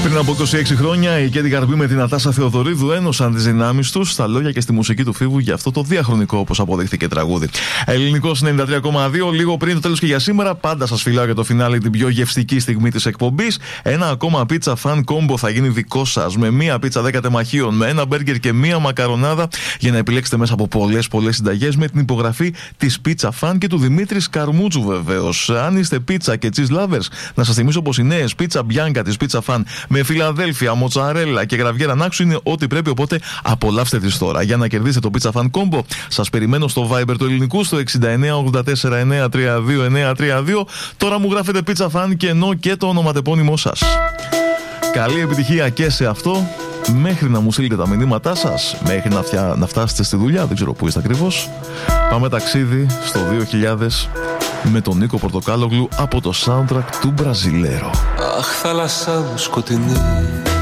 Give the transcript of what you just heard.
Πριν από 26 χρόνια, η Κέντι Καρμπή με την Νατάσα Θεοδωρίδου ένωσαν τις δυνάμεις τους στα λόγια και στη μουσική του Φίβου για αυτό το διαχρονικό, όπως αποδείχθηκε, τραγούδι. Ελληνικός 93,2. Λίγο πριν το τέλος και για σήμερα, πάντα σας φιλάω για το φινάλε, την πιο γευστική στιγμή της εκπομπής. Ένα ακόμα πίτσα φαν κόμπο θα γίνει δικό σας, με μία πίτσα 10 τεμαχίων, με ένα μπέργκερ και μία μακαρονάδα, για να επιλέξετε μέσα από πολλές συνταγές, με την υπογραφή της πίτσα φαν και του Δημήτρη Σκαρμούτσου, βεβαίως. Αν είστε πίτσα και cheese lovers, να σας θυμίσω πως οι νέες πίτσα μπιάνκα της πίτσα φαν με Φιλαδέλφια, μοτσαρέλα και γραβιέρα Νάξου είναι ό,τι πρέπει, οπότε απολαύστε τις τώρα. Για να κερδίσετε το Pizza Fan Combo, σας περιμένω στο Viber του ελληνικού στο 6984-932-932. Τώρα μου γράφετε Pizza Fan και ενώ και το ονοματεπώνυμό σας. Καλή επιτυχία και σε αυτό, μέχρι να μου στείλετε τα μηνύματά σας, μέχρι να φτάσετε στη δουλειά, δεν ξέρω πού είστε ακριβώς. Πάμε ταξίδι στο 2000 με τον Νίκο Πορτοκάλογλου από το soundtrack του Μπραζιλέρο. Αχ, θάλασσά μου σκοτεινή,